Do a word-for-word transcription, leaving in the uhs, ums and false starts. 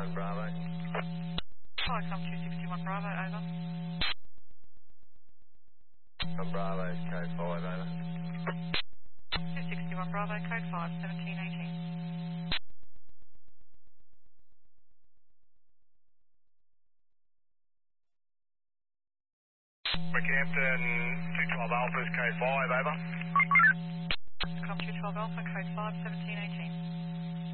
one Bravo. Hi, come two sixty-one Bravo, over. From Bravo, code five, over. two sixty-one Bravo, code five, seventeen eighteen. Rockhampton, two twelve Alpha's code five, over. Come two twelve Alpha, code five, seventeen eighteen.